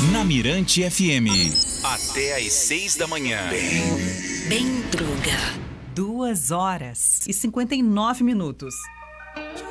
Na Mirante FM. Até às 6 da manhã. Bem Druga. 2h59.